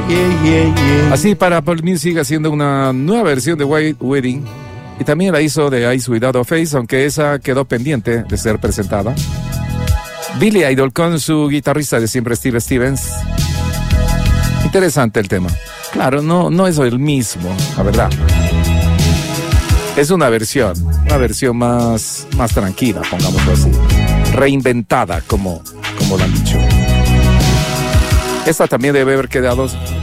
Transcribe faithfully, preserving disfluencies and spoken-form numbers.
yeah, yeah, yeah. Así para Apple Music haciendo una nueva versión de White Wedding. Y también la hizo de Eyes Without a Face, aunque esa quedó pendiente de ser presentada. Billy Idol con su guitarrista de siempre, Steve Stevens. Interesante el tema. Claro, no, no es el mismo, la verdad. Es una versión, una versión más, más tranquila, pongámoslo así. Reinventada, como, como lo han dicho. Esta también debe haber quedado